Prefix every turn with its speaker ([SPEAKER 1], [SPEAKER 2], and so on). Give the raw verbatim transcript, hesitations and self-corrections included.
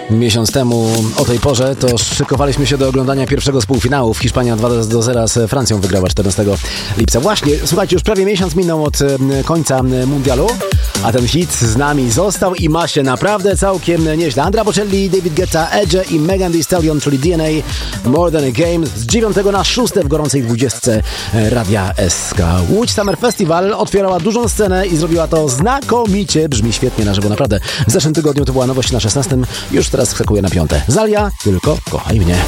[SPEAKER 1] Miesiąc temu o tej porze to szykowaliśmy się do oglądania pierwszego z półfinałów. Hiszpania dwa do zera z Francją wygrała czternastego lipca. Właśnie, słuchajcie, już prawie miesiąc minął od końca mundialu, a ten hit z nami został i ma się naprawdę całkiem nieźle. Andrea Bocelli, David Guetta, Edge i Megan Thee Stallion, czyli D N A, More Than a Game, z dziewiątego na szóste w gorącej dwudziestce Radia S K. Łódź Summer Festival otwierała dużą scenę i zrobiła to znakomicie. Brzmi świetnie na żywo, naprawdę. W zeszłym tygodniu to była nowość na szesnastym, już teraz skakuje na piąte. Zalia, tylko kochaj mnie.